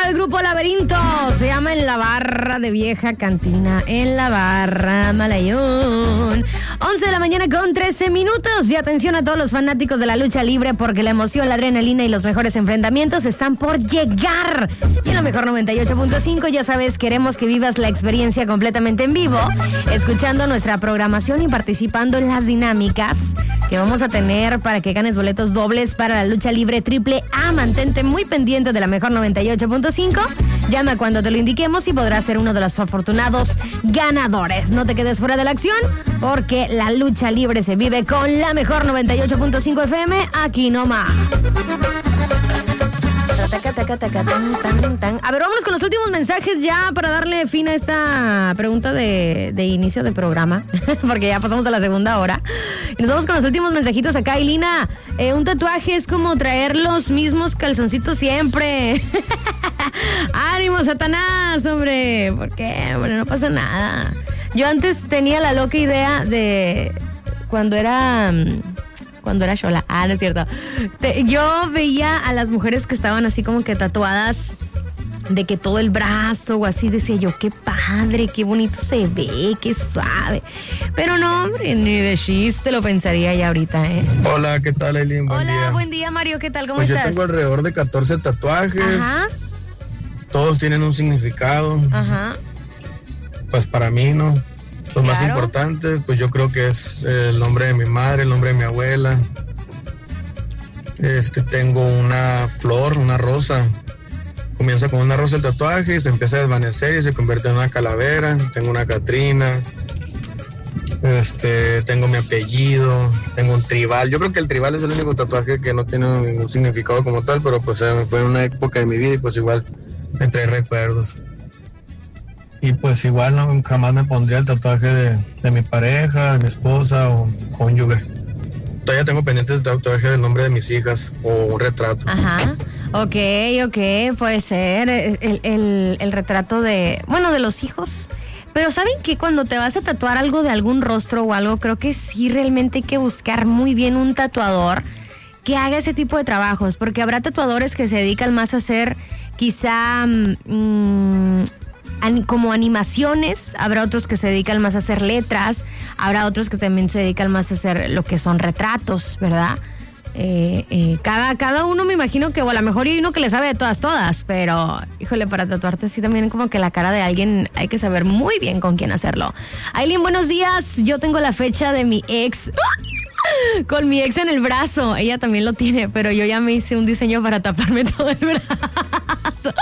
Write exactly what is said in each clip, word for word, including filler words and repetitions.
del grupo Laberinto. Se llama En la Barra de Vieja Cantina. En la Barra Malayón. once de la mañana con trece minutos. Y atención a todos los fanáticos de la lucha libre, porque la emoción, la adrenalina y los mejores enfrentamientos están por llegar. Y en la mejor noventa y ocho punto cinco, ya sabes, queremos que vivas la experiencia completamente en vivo, escuchando nuestra programación y participando en las dinámicas que vamos a tener para que ganes boletos dobles para la lucha libre triple A. Mantente muy pendiente de la mejor noventa y ocho punto cinco. Llama cuando te lo indiquemos y podrás ser uno de los afortunados ganadores. No te quedes fuera de la acción, porque la lucha libre se vive con la mejor noventa y ocho punto cinco F M, aquí nomás. A ver, vámonos con los últimos mensajes ya para darle fin a esta pregunta de, de inicio de programa, porque ya pasamos a la segunda hora. Y nos vamos con los últimos mensajitos acá. Ailina, eh, un tatuaje es como traer los mismos calzoncitos siempre. ¡Ánimo, Satanás, hombre! ¿Por qué? Hombre, no pasa nada. Yo antes tenía la loca idea de cuando era... Cuando era chola. Ah, no es cierto. Te, yo veía a las mujeres que estaban así como que tatuadas de que todo el brazo o así, decía yo, qué padre, qué bonito se ve, qué suave. Pero no, hombre, ni de chiste lo pensaría ya ahorita, ¿eh? Hola, ¿qué tal, Eileen? Buen Hola, día. buen día, Mario, ¿qué tal? ¿Cómo pues estás? Yo tengo alrededor de catorce tatuajes. Ajá. Todos tienen un significado. Ajá. Pues para mí, ¿no? Los claro. más importantes, pues yo creo que es el nombre de mi madre, el nombre de mi abuela. Este, tengo una flor, una rosa. Comienza con una rosa el tatuaje y se empieza a desvanecer y se convierte en una calavera. Tengo una Catrina. Este, tengo mi apellido, tengo un tribal. Yo creo que el tribal es el único tatuaje que no tiene ningún significado como tal, pero pues fue en una época de mi vida y pues igual me trae recuerdos. Y pues igual no, jamás me pondría el tatuaje de, de mi pareja, de mi esposa o cónyuge. Todavía tengo pendiente el tatuaje del nombre de mis hijas o un retrato. Ajá. Ok, ok, puede ser el, el, el retrato de, bueno, de los hijos. Pero ¿saben que cuando te vas a tatuar algo de algún rostro o algo, creo que sí realmente hay que buscar muy bien un tatuador que haga ese tipo de trabajos? Porque habrá tatuadores que se dedican más a hacer quizá mmm, como animaciones, habrá otros que se dedican más a hacer letras, habrá otros que también se dedican más a hacer lo que son retratos, ¿verdad? Eh, eh, cada, cada uno me imagino que, o a lo mejor hay uno que le sabe de todas, todas, pero, híjole, para tatuarte así también como que la cara de alguien hay que saber muy bien con quién hacerlo. Aileen, buenos días. Yo tengo la fecha de mi ex con mi ex en el brazo. Ella también lo tiene, pero yo ya me hice un diseño para taparme todo el brazo.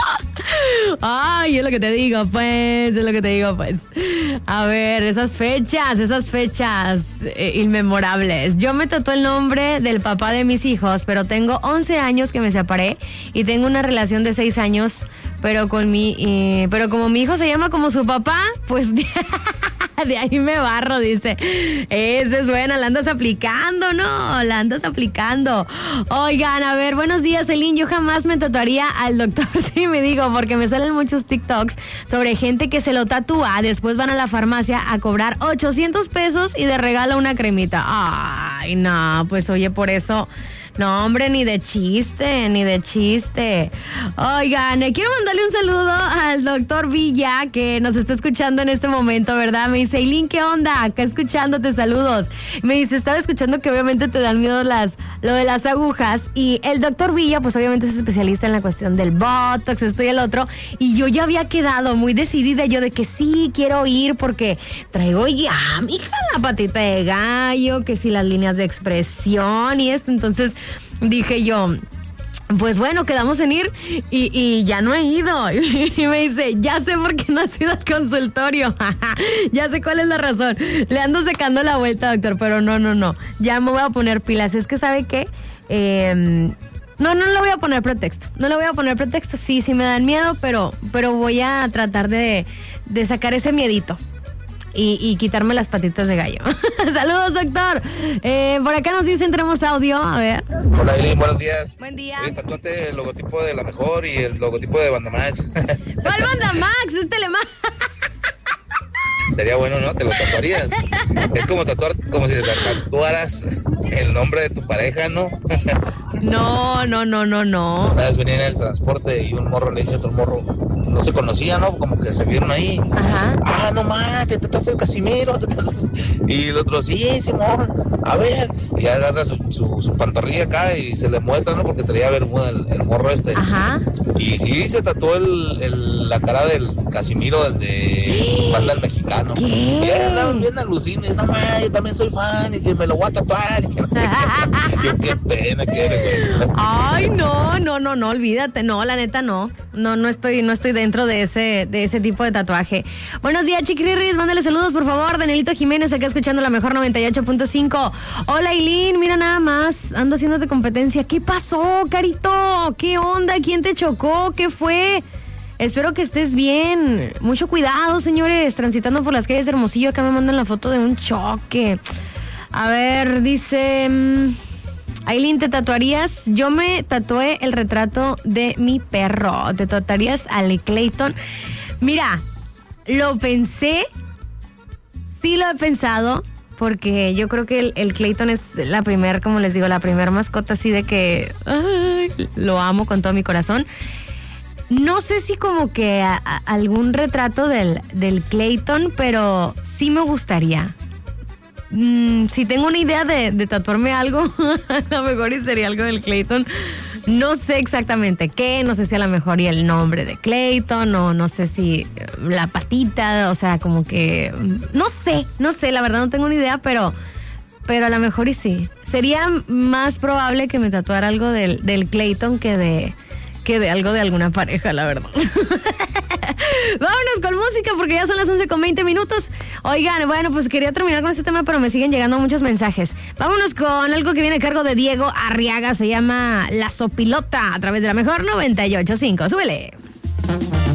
Ay, es lo que te digo, pues, es lo que te digo, pues. A ver, esas fechas, esas fechas eh, inmemorables. Yo me tatué el nombre del papá de mis hijos, pero tengo once años que me separé y tengo una relación de seis años, pero con mi, eh, pero como mi hijo se llama como su papá, pues de ahí me barro, dice. Esa es buena, la andas aplicando, ¿no? La andas aplicando. Oigan, a ver, buenos días, Eileen. Yo jamás me tatuaría al doctor, sí me digo, porque me salen muchos TikToks sobre gente que se lo tatúa, después van a la farmacia a cobrar ochocientos pesos y de regalo una cremita. Ay, no, pues oye, por eso... No, hombre, ni de chiste, ni de chiste. Oigan, eh, quiero mandarle un saludo al doctor Villa, que nos está escuchando en este momento, ¿verdad? Me dice, Eileen, ¿qué onda? Acá escuchándote, saludos. Me dice, estaba escuchando que obviamente te dan miedo las, lo de las agujas. Y el doctor Villa, pues obviamente es especialista en la cuestión del botox, esto y el otro. Y yo ya había quedado muy decidida yo de que sí, quiero ir porque traigo ya, mija, la patita de gallo, que sí, las líneas de expresión y esto. Entonces... dije yo, pues bueno, quedamos en ir y, y ya no he ido. Y me dice, ya sé por qué no has ido al consultorio. Ya sé cuál es la razón. Le ando secando la vuelta, doctor, pero no, no, no. Ya me voy a poner pilas. Es que, ¿sabe qué? Eh, no, no le voy a poner pretexto. No le voy a poner pretexto. Sí, sí me dan miedo, pero, pero voy a tratar de, de sacar ese miedito. Y, y quitarme las patitas de gallo. Saludos, doctor. Eh, por acá nos dice, entremos audio. A ver. Hola, Eileen, buenos días. Buen día. Oye, tatuate el logotipo de La Mejor y el logotipo de Bandamax. ¿Cuál Bandamax? Es Telemax. Sería bueno, ¿no? Te lo tatuarías. Es como tatuar, como si te tatuaras el nombre de tu pareja, ¿no? No, no, no, no, no. Una vez venía en el transporte y un morro le dice a otro morro, no se conocía, ¿no? Como que se vieron ahí. Ajá. Ah, no más, te trataste el Casimiro. Te trataste... Y el otro, sí, Simón, a ver. Y agarra su, su, su pantorrilla acá y se le muestra, ¿no? Porque traía bermuda el, el morro este. Ajá. Y sí, se tatuó el, el, la cara del Casimiro, el de Banda el Mexicano. ¿Qué? Y ahí andaban bien alucines, no más, yo también soy fan y que me lo voy a tatuar. Y que no sé qué. Yo, qué pena, qué vergüenza. Ay, no, no, no, no, olvídate, no, la neta no. No, no estoy, no estoy dentro de ese, de ese tipo de tatuaje. Buenos días, Chiquirris, mándale saludos, por favor. Danielito Jiménez, acá escuchando la mejor noventa y ocho punto cinco. Hola, Aileen, mira nada más, ando haciéndote competencia. ¿Qué pasó, Carito? ¿Qué onda? ¿Quién te chocó? ¿Qué fue? Espero que estés bien. Mucho cuidado, señores, transitando por las calles de Hermosillo. Acá me mandan la foto de un choque. A ver, dice... Aileen, ¿te tatuarías? Yo me tatué el retrato de mi perro. ¿Te tatuarías al Clayton? Mira, lo pensé, sí lo he pensado, porque yo creo que el, el Clayton es la primer, como les digo, la primer mascota así de que ay, lo amo con todo mi corazón. No sé si como que a, a, algún retrato del, del Clayton, pero sí me gustaría. Mm, si tengo una idea de, de tatuarme algo, a lo mejor y sería algo del Clayton. No sé exactamente qué, no sé si a lo mejor y el nombre de Clayton, o no sé si la patita, o sea, como que... No sé, no sé, la verdad no tengo una idea, pero, pero a lo mejor y sí. Sería más probable que me tatuara algo del, del Clayton que de, que de algo de alguna pareja, la verdad. Vámonos con música porque ya son las once con veinte minutos. Oigan, bueno, pues quería terminar con este tema, pero me siguen llegando muchos mensajes. Vámonos con algo que viene a cargo de Diego Arriaga. Se llama La Sopilota a través de la mejor noventa y ocho punto cinco. Súbele.